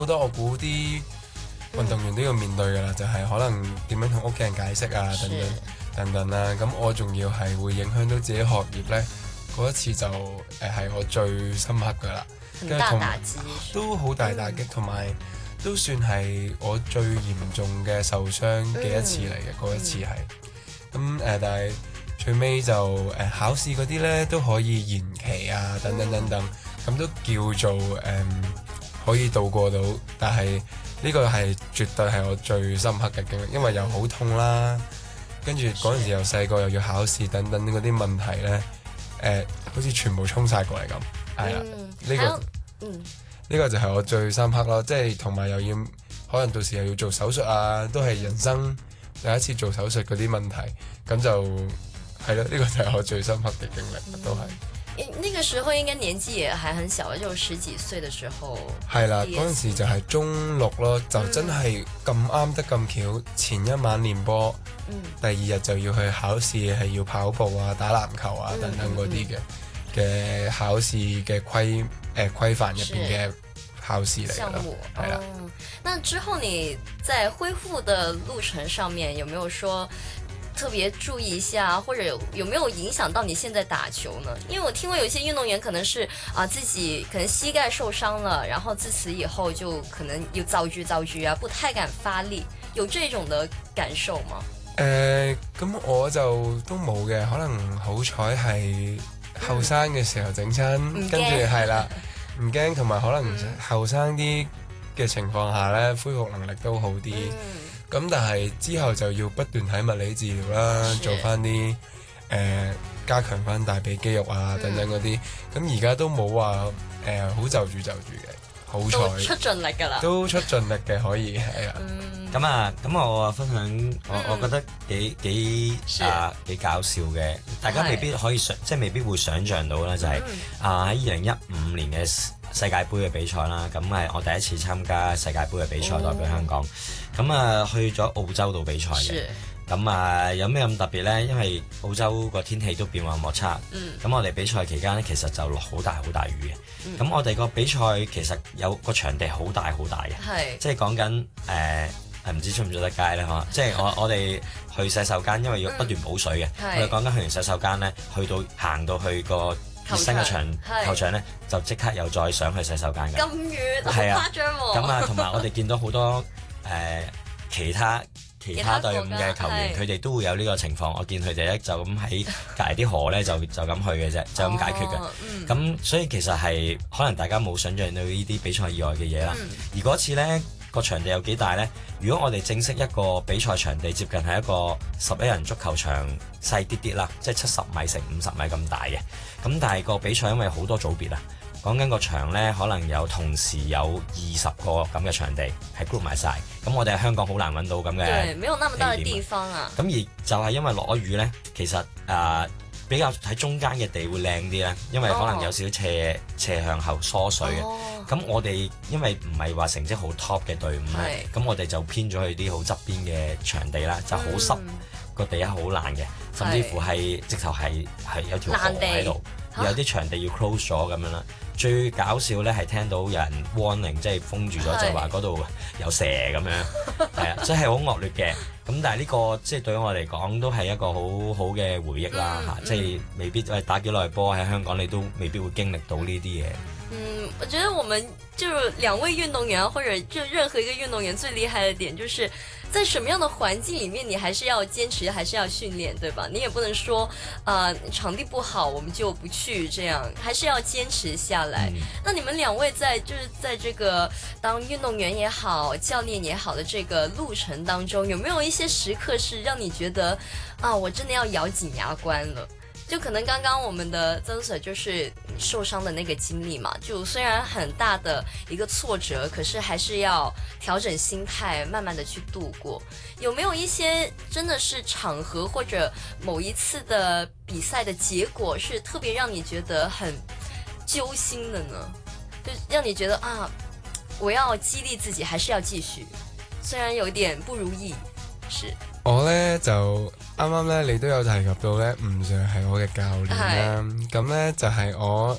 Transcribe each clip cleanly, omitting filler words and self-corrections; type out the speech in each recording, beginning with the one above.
多我估啲運動員都要面對㗎啦，就係可能點樣同屋企人解釋啊，等等啦。咁我仲要係會影響到自己學業呢，嗰一次就係我最深刻㗎啦。 很大打擊， 都好大打擊，同埋都算係我最嚴重嘅受傷嘅一次嚟嘅，嗰一次係。咁但係最尾就考試嗰啲呢都可以延期啊，等等，咁都叫做可以渡過到。但係呢個係絕對係我最深刻嘅經歷，因為又好痛啦，跟住嗰陣時又細個又要考試等等嗰啲問題呢，好似全部衝晒過嚟咁，係啦，呢個就係我最深刻咯，即係同埋又要可能到時又要做手術啊，都係人生第一次做手術嗰啲問題，咁就係咯，呢個就係我最深刻嘅經歷，都係。 那個時候應該年紀也還很小，就十幾歲的時候。 係啦，嗰陣時就係中六咯，就真係咁啱得咁巧，前一晚練波，第二日就要去考試，係要跑步啊、打籃球啊等等嗰啲嘅考試嘅規範入邊嘅考試嚟項目， 係啦。 那之後你在恢復的路程上面，有沒有說特別注意一下，或者有沒有影響到你現在打球呢？因為我聽過有些運動員可能是自己可能膝蓋受傷了，然後自此以後就可能要造句啊，不太敢發力，有這種的感受嗎？ 咁我就都冇嘅，可能好彩係後生嘅時候整親，跟住係啦，唔驚，同埋可能後生啲嘅情況下呢，恢復能力都好啲。咁但係之後就要不斷睇物理治療啦，做翻啲加強翻大髀肌肉啊等等嗰啲。咁而家都冇話好就住嘅，好彩都出盡力㗎啦， 都出盡力嘅可以係啊。 咁我分享我覺得幾搞笑嘅，大家未必可以即係未必會想像到啦，就係喺2015年嘅世界盃嘅比賽啦，咁係我第一次參加世界盃嘅比賽，代表香港。咁去咗澳洲度比賽嘅。咁有咩咁特別呢？因為澳洲個天氣都變幻莫測。咁我哋比賽期間呢，其實就落好大雨嘅。咁我哋個比賽其實有個場地好大嘅，即係講緊唔知出唔出得街呢？即係我哋去洗手間，因為要不斷補水嘅。我哋講緊去完洗手間呢，行到去個熱身嘅球場咧，就即刻又再上去洗手間嘅。 咁遠，好誇張喎！ 咁同埋我哋見到好多其他隊伍嘅球員，佢哋都會有呢個情況。我見佢哋咧就咁喺隔離啲河咧，就咁去嘅啫，就咁解決嘅。咁所以其實係可能大家冇想像到呢啲比賽以外嘅嘢啦。而嗰次咧，個場地有幾大呢？如果我哋正式一個比賽場地接近係一個11人足球場細啲啦，即係70米乘50米咁大嘅。咁但係個比賽因為好多組別啊，講緊個場呢，可能有同時有20個咁嘅場地係 group 埋晒。咁我哋喺香港好難揾到咁嘅。 對，沒有那麼大嘅地方啊。 咁而就係因為落咗雨呢，其實比較喺中間嘅地會靚啲咧，因為可能有少少斜向後疏水嘅。咁我哋因為唔係話成績好 top 嘅隊伍咧，咁我哋就偏咗去啲好側邊嘅場地啦，就好濕，個地下好爛嘅，甚至乎係直頭係有條河喺度，有啲場地要 close 咗咁樣啦。最搞笑咧係聽到有人 warning， 即係封住咗，就話嗰度有蛇咁樣，係啊，即係好惡劣嘅。咁但係呢個即係對我嚟講都係一個好好嘅回憶啦嚇，即係未必打幾耐波喺香港你都未必會經歷到呢啲嘢。 我覺得我們就兩位運動員或者就任何一個運動員最厲害的點就是在什麼樣的環境裡面你還是要堅持，還是要訓練，對吧？你也不能說場地不好我們就不去，這樣還是要堅持下來。那你們兩位在這個當運動員也好教練也好的這個路程當中，有沒有一些時刻是讓你覺得我真的要咬緊牙關了？就可能剛剛我們的曾 Sir 就是受傷的那個經歷嘛，就雖然很大的一個挫折，可是還是要調整心態，慢慢的去度過。有沒有一些真的是場合或者某一次的比賽的結果是特別讓你覺得很揪心的呢？就讓你覺得我要激勵自己，還是要繼續，雖然有點不如意。是我呢就啱啱你都有提及到呢，吳 Sir 係我嘅教練啦。咁呢就係我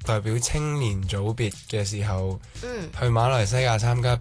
代表青年組別嘅時候， 嗯去馬來西亞參加